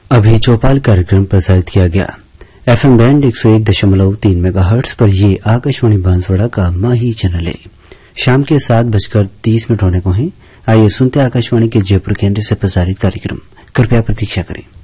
अभी चौपाल कार्यक्रम प्रसारित किया गया। FM बैंड 101.3 मेगाहर्ट्ज पर ये आकाशवाणी बांसवाड़ा का माही चैनल है। शाम के 7:30 होने को हैं। आइए सुनते आकाशवाणी के जयपुर केंद्र से प्रसारित कार्यक्रम। कृपया प्रतीक्षा करें।